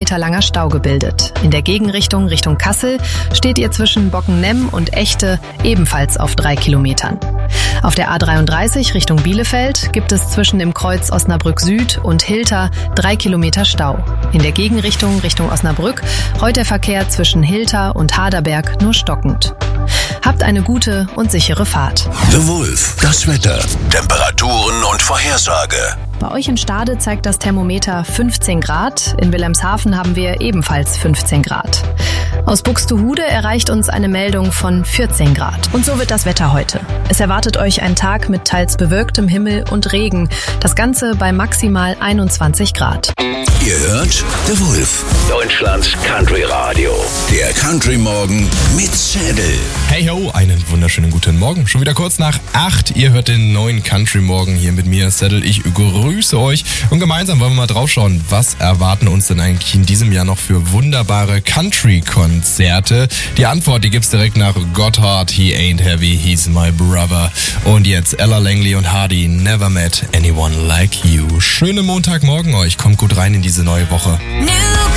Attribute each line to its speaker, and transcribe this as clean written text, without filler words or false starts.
Speaker 1: Kilometer langer Stau gebildet. In der Gegenrichtung Richtung Kassel steht ihr zwischen Bockennemm und Echte ebenfalls auf 3 Kilometern. Auf der A33 Richtung Bielefeld gibt es zwischen dem Kreuz Osnabrück Süd und Hilter 3 Kilometer Stau. In der Gegenrichtung Richtung Osnabrück rollt der Verkehr zwischen Hilter und Haderberg nur stockend. Habt eine gute und sichere Fahrt.
Speaker 2: The Wolf, das Wetter, Temperaturen und Vorhersage.
Speaker 1: Bei euch in Stade zeigt das Thermometer 15 Grad. In Wilhelmshaven haben wir ebenfalls 15 Grad. Aus Buxtehude erreicht uns eine Meldung von 14 Grad. Und so wird das Wetter heute. Es erwartet euch ein Tag mit teils bewölktem Himmel und Regen. Das Ganze bei maximal 21 Grad.
Speaker 2: Ihr hört The Wolf,
Speaker 3: Deutschlands Country Radio.
Speaker 2: der Country Morgen mit Zedel.
Speaker 4: Hey ho, einen wunderschönen guten Morgen. Schon wieder kurz nach 8. Ihr hört den neuen Country Morgen hier mit mir, Zedel. Ich grüße euch und gemeinsam wollen wir mal drauf schauen, was erwarten uns denn eigentlich in diesem Jahr noch für wunderbare Country-Konzerte. Die Antwort, die gibt's direkt nach Gotthard, He Ain't Heavy, He's My Brother. Und jetzt Ella Langley und Hardy, Never Met Anyone Like You. Schönen Montagmorgen euch, kommt gut rein in diese neue Woche.
Speaker 5: New